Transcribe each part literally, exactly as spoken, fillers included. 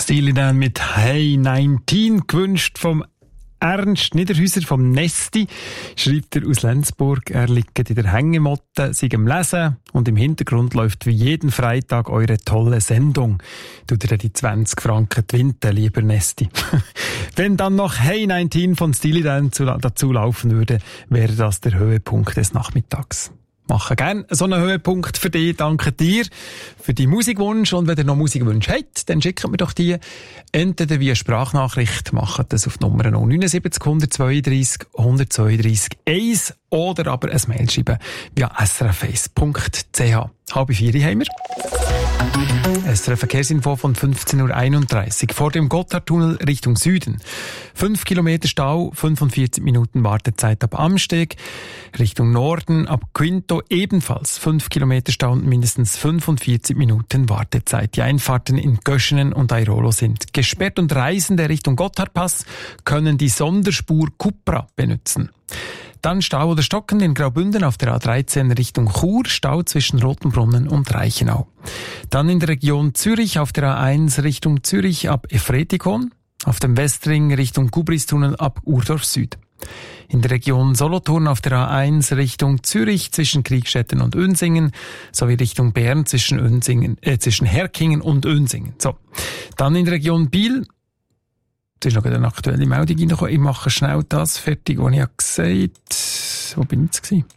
Steely Dan mit Hey neunzehn, gewünscht vom Ernst Niederhäuser vom Nesti, schreibt er aus Lenzburg. Er liegt in der Hängematte, sei am Lesen und im Hintergrund läuft wie jeden Freitag eure tolle Sendung. Tut ihr die zwanzig Franken Twinte, lieber Nesti. Wenn dann noch Hey neunzehn von Steely Dan dazu laufen würde, wäre das der Höhepunkt des Nachmittags. Mache gerne so einen Höhepunkt für dich. Danke dir für die Musikwunsch. Und wenn ihr noch Musikwünsche habt, dann schickt mir doch die entweder via Sprachnachricht, macht das auf die Nummer null neun sieben null eins zwei drei eins zwei drei eins oder aber ein Mail schreiben via s r f eins punkt c h. Halb vier haben wir. S R F Verkehrsinfo von fünfzehn Uhr einunddreißig. Vor dem Gotthardtunnel Richtung Süden. Fünf Kilometer Stau, fünfundvierzig Minuten Wartezeit ab Amsteg. Richtung Norden ab Quinto ebenfalls fünf Kilometer Stau und mindestens fünfundvierzig Minuten Wartezeit. Die Einfahrten in Göschenen und Airolo sind gesperrt und Reisende Richtung Gotthardpass können die Sonderspur Cupra benutzen. Dann Stau oder Stocken in Graubünden auf der A dreizehn Richtung Chur, Stau zwischen Rotenbrunnen und Reichenau. Dann in der Region Zürich auf der A eins Richtung Zürich ab Efretikon, auf dem Westring Richtung Gubristunnel ab Urdorf Süd. In der Region Solothurn auf der A eins Richtung Zürich zwischen Kriegstetten und Unsingen, sowie Richtung Bern zwischen Unsingen, äh, zwischen Herkingen und Unsingen. So. Dann in der Region Biel, das ist noch eine aktuelle Meldung reingekommen. Ich mache schnell das fertig, was ich gesagt habe. Wo bin ich jetzt gewesen?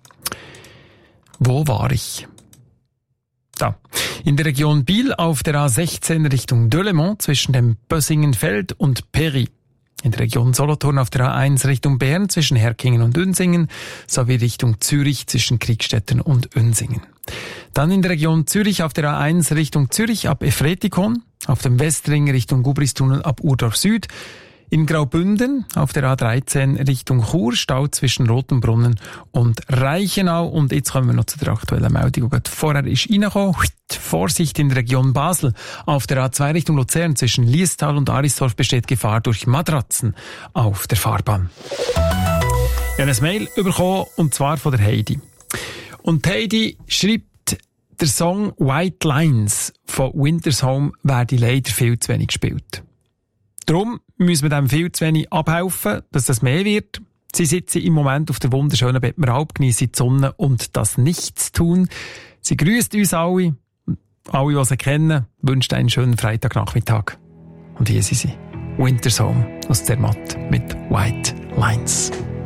Wo war ich? Da. In der Region Biel auf der A sechzehn Richtung Delemont zwischen dem Bössingenfeld und Peri. In der Region Solothurn auf der A eins Richtung Bern zwischen Herkingen und Unsingen sowie Richtung Zürich zwischen Kriegstetten und Unsingen. Dann in der Region Zürich auf der A eins Richtung Zürich ab Efretikon, auf dem Westring Richtung Gubristunnel ab Urdorf Süd, in Graubünden auf der A dreizehn Richtung Chur, Stau zwischen Rotenbrunnen und Reichenau. Und jetzt kommen wir noch zu der aktuellen Meldung, die vorher ist reingekommen. Vorsicht in der Region Basel. Auf der A zwei Richtung Luzern zwischen Liestal und Arisdorf besteht Gefahr durch Matratzen auf der Fahrbahn. Ich habe ein Mail bekommen, und zwar von der Heidi. Und Heidi schreibt, der Song White Lines von Winter's Home werde leider viel zu wenig gespielt. Darum müssen wir dem viel zu wenig abhelfen, dass das mehr wird. Sie sitzen im Moment auf der wunderschönen Bettmeralp, geniessen die Sonne und das Nichtstun. Sie grüßt uns alle. Alle, die sie kennen, wünschen einen schönen Freitagnachmittag. Und hier sind sie. Winter's Home aus Zermatt mit White Lines.